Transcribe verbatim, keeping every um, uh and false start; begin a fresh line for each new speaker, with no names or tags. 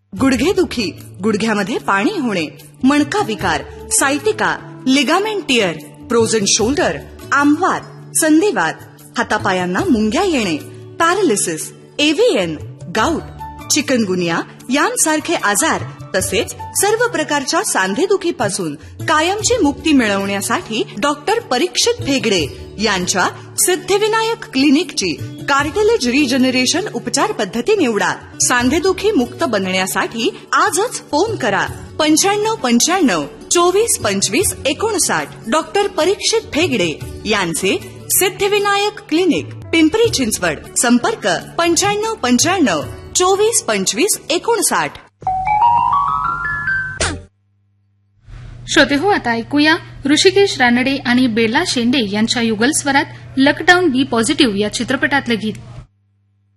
गुडघेदुखी, गुडघ्यामध्ये पाणी होणे, मणका विकार, sciatica, ligament tier, frozen shoulder, आमवात, संधिवात, हातापायांना मुंग्या येणे, पॅरालिसिस, एव्हीएन, गाऊट, चिकनगुनिया यांसारखे आजार तसेच सर्व प्रकारच्या सांधेदुखीपासून कायमची मुक्ती मिळवण्यासाठी डॉक्टर परीक्षित भेगडे यांच्या सिद्धिविनायक क्लिनिकची कार्टिलेज रिजनरेशन उपचार पद्धती निवडा. सांधेदुखी मुक्त बनण्यासाठी आजच फोन करा पंच्याण्णव पंच्याण्णव चोवीस पंचवीस एकोणसाठ. डॉक्टर परीक्षित भेगडे यांचे सिद्धिविनायक क्लिनिक, पिंपरी चिंचवड. संपर्क पंच्याण्णव पंच्याण्णव चोवीस पंचवीस एकोणसाठ.
श्रोते हो, आता ऐकूया ऋषिकेश रानडे आणि बेला शेंडे यांच्या युगल स्वरात लॉकडाऊन बी पॉझिटिव्ह या चित्रपटातलं गीत.